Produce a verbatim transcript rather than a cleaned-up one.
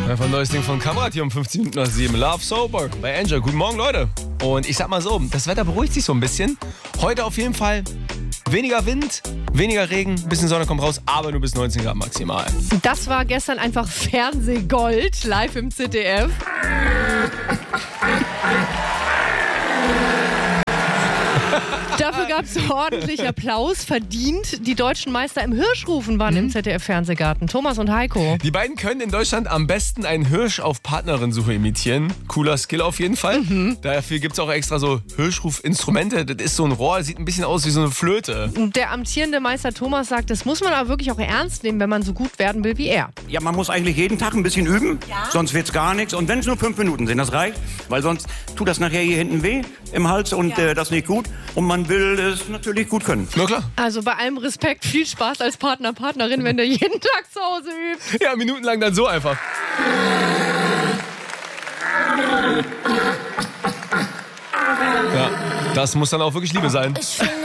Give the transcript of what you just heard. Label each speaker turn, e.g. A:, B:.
A: Einfach ein neues Ding von Kamerad hier um fünfzehn Minuten nach sieben. Love Sober bei Angel. Guten Morgen, Leute. Und ich sag mal so, das Wetter beruhigt sich so ein bisschen. Heute auf jeden Fall weniger Wind, weniger Regen, ein bisschen Sonne kommt raus, aber nur bis neunzehn Grad maximal.
B: Das war gestern einfach Fernsehgold live im Z D F. Dafür gab es ordentlich Applaus, verdient. Die deutschen Meister im Hirschrufen waren mhm. im Z D F-Fernsehgarten. Thomas und Heiko.
A: Die beiden können in Deutschland am besten einen Hirsch auf Partnerin-Suche imitieren. Cooler Skill auf jeden Fall. Mhm. Dafür gibt es auch extra so Hirschruf-Instrumente. Das ist so ein Rohr, sieht ein bisschen aus wie so eine Flöte.
B: Der amtierende Meister Thomas sagt, das muss man aber wirklich auch ernst nehmen, wenn man so gut werden will wie er.
C: Ja, man muss eigentlich jeden Tag ein bisschen üben, ja? Sonst wird's gar nichts. Und wenn es nur fünf Minuten sind, das reicht. Weil sonst tut das nachher hier hinten weh im Hals und ja. äh, das nicht gut. Und man will es natürlich gut können.
A: Na klar.
B: Also bei allem Respekt, viel Spaß als Partner, Partnerin, wenn der jeden Tag zu Hause übt.
A: Ja, minutenlang dann so einfach. Ja, das muss dann auch wirklich Liebe sein.